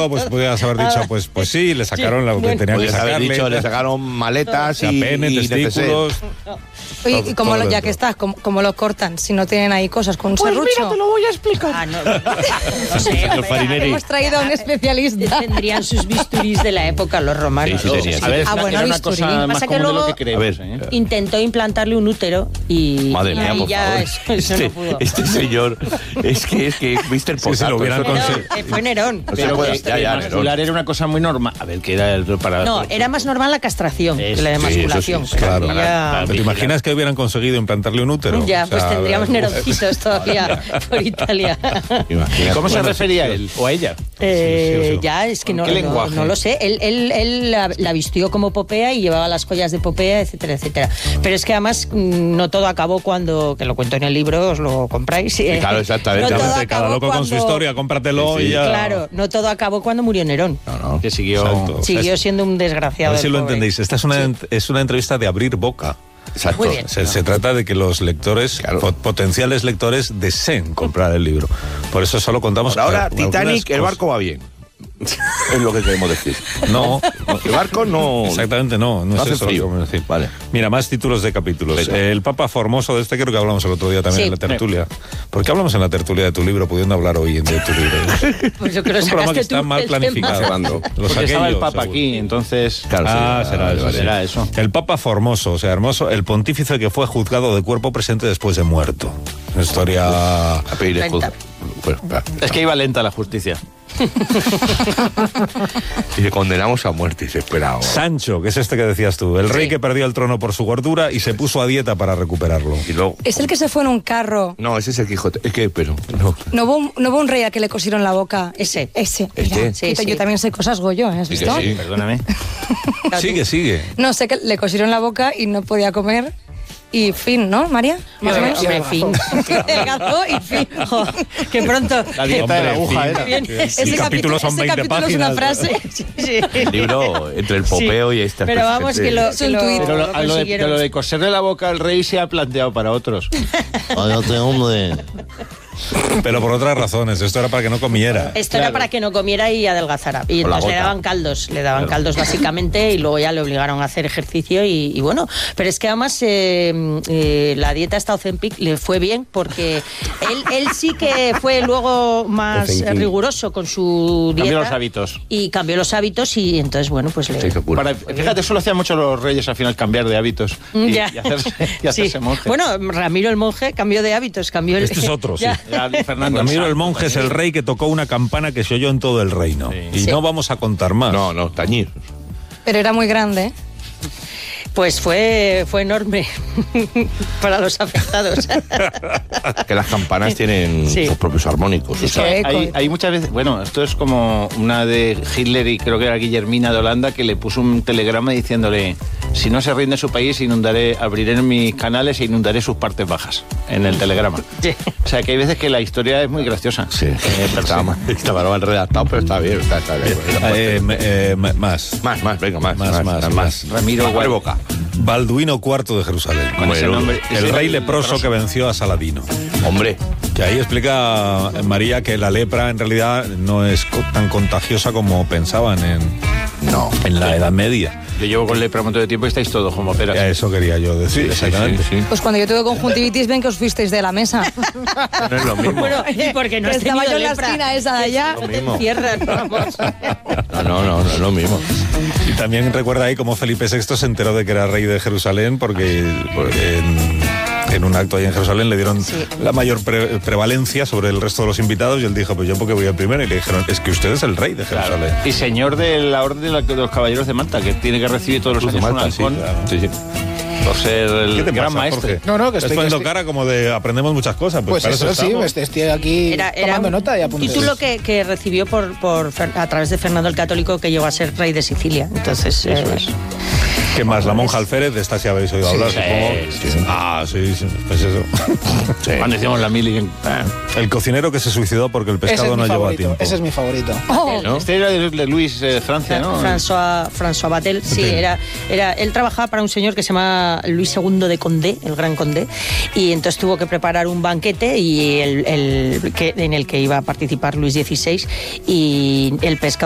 Claro, pues podías haber dicho, pues sí, le sacaron lo que tenía que sacarle. Le sacaron maletas y pene, testículos. Oye, y como ya que estás, como lo cortan, si no tienen ahí cosas con un serrucho. Pues mira, te lo voy a explicar. No sé, hemos traído a un especialista. Tendrían sus bisturís de la época los romanos. Sí, tenían. A ver, bueno, era una cosa más Pasa que común de luego lo que creemos. intentó implantarle un útero y Madre mía, ahí por ya favor. eso no pudo. Este señor, es que Mr. Si se lo hubieran conseguido. Fue Nerón. O sea, Pero pues, que ya, mascular era una cosa muy normal. A ver, que era para... No, era más normal la castración que la de sí, masculación. eso sí, claro. Ya, ¿Te imaginas que hubieran conseguido implantarle un útero? ya, O sea, pues tendríamos Neroncitos todavía por Italia. imagínate. ¿Cómo se refería a él o a ella? Ya, es que no, ¿Qué lenguaje? no lo sé. Él la vistió como Popea y llevaba las joyas de Popea, etcétera, etcétera. Pero es que además no todo acabó cuando, que lo cuento en el libro, os lo compráis. Claro, exactamente. No todo Cada acabó loco con su historia, cómpratelo y ya. Claro, no todo acabó cuando murió Nerón. No. Que siguió... Exacto. Siguió siendo un A desgraciado. ver si el lo pobre. entendéis. Esta es una entrevista de abrir boca. Exacto. Muy bien. Se trata de que los lectores, potenciales lectores, deseen comprar el libro. Por eso solo contamos... Por ahora, algunas Titanic, el cosas. barco va bien. Es lo que queremos decir. No, El barco no... exactamente no es hace eso lo que frío. queremos decir. Vale. Mira, más títulos de capítulos. Venga. El Papa Formoso, de este creo que hablamos el otro día también Sí. en la tertulia. ¿Por qué hablamos en la tertulia de tu libro pudiendo hablar hoy de tu libro? Pues yo creo que Es un programa que sacaste está tú mal el tema. planificado. Hablando. Los Porque estaba el aquellos, Papa seguro. aquí, entonces... Claro, Ah, sí, será eso. será eso. El Papa Formoso, o sea, hermoso, el pontífice que fue juzgado de cuerpo presente después de muerto. Una historia... A pedir Venta. Bueno, Es que iba lenta la justicia. y le condenamos a muerte y se esperaba. Sancho, que es este que decías tú, el rey que perdió el trono por su gordura y se puso a dieta para recuperarlo. Y luego... Es el que se fue en un carro. No, ese es el Quijote. Es que, pero... No. No hubo un rey a que le cosieron la boca. Ese. Ese. ¿Este? Mira, Sí, yo sí. también sé cosas Goyo, ¿has Sí que visto? sí. Perdóname. Sigue. No, sé que le cosieron la boca y no podía comer. Y fin, ¿no, María? Más o menos. Hombre, fin. Gato y fin. Jo, que pronto. La dieta de la aguja era. Bien. El capítulo son 20 capítulo es una páginas. frase. Sí. El libro entre el popeo y esta... Pero vamos, que lo, Es un tuit. Pero lo lo de consiguieron. coserle la boca al rey se ha planteado para otros. Pero por otras razones, esto era para que no comiera. Esto era para que no comiera y adelgazara. Y Con la entonces gota. le daban caldos básicamente y luego ya le obligaron a hacer ejercicio y bueno. Pero es que además la dieta esta Ozempic le fue bien porque él sí que fue luego más Ozempic. riguroso con su dieta. Cambió los hábitos. Y cambió los hábitos y entonces, bueno, pues le... Se hizo cura. Fíjate, eso lo hacían mucho los reyes al final, cambiar de hábitos y, Ya. y hacerse Sí. monje. Bueno, Ramiro el monje cambió de hábitos, cambió el... Este es otro, sí. Ya. Ya, Fernando Ramiro el Santo, monje es el rey que tocó una campana que se oyó en todo el reino. Y Sí. no vamos a contar más. No, tañir. Pero era muy grande, ¿eh? Pues fue enorme para los afectados. Que las campanas tienen Sí. sus propios armónicos. Sí, sí. Hay muchas veces, bueno, esto es como una de Hitler y creo que era Guillermina de Holanda que le puso un telegrama diciéndole: si no se rinde su país, abriré mis canales e inundaré sus partes bajas, en el telegrama. Sí. O sea que hay veces que la historia es muy graciosa. Sí, estaba mal redactado, pero está bien. Está bien. Más. Más, venga, más. Ramiro Abre boca. Balduino IV de Jerusalén. Con ese nombre. El Ese rey era leproso que venció a Saladino. Hombre, Que ahí explica María que la lepra en realidad no es tan contagiosa como pensaban en la Edad Media. Yo llevo con lepra un montón de tiempo y estáis todos como peras. A eso quería yo decir, exactamente. sí. Pues cuando yo tuve conjuntivitis, ven que os fuisteis de la mesa. No es lo mismo. Bueno, y porque no has Estaba tenido yo en la lepra. esquina esa de allá. No te encierran, vamos. No es lo mismo. Y también recuerda ahí cómo Felipe VI se enteró de que era rey de Jerusalén porque en un acto ahí en Jerusalén le dieron la mayor prevalencia sobre el resto de los invitados y él dijo, pues yo porque voy al primero, y le dijeron, es que usted es el rey de Jerusalén. Y señor de la orden de los caballeros de Malta, que tiene que recibir todos los Cruz de años un Malta, sí, halcón claro. Sí. por ser ¿Qué el te gran pasa, maestre. Jorge? No, que Estás estoy- poniendo que cara como de aprendemos muchas cosas. Pues para eso sí, estamos. estoy aquí tomando un nota y apuntes. título que recibió a través de Fernando el Católico, que llegó a ser rey de Sicilia. Entonces, Eso es. ¿Qué más? La monja Alférez, de esta sí habéis oído hablar, sí, supongo. sí. Ah, sí, pues eso. Cuando decíamos la mili. El cocinero que se suicidó porque el Ese es pescado mi no llegó a favorito, tiempo. ese es mi favorito. ¿No? Este era de Luis Francia, ¿no? François Batel, sí, Sí. él trabajaba para un señor que se llama Luis II de Condé, el Gran Condé, y entonces tuvo que preparar un banquete y en el que iba a participar Luis XVI, y el pescado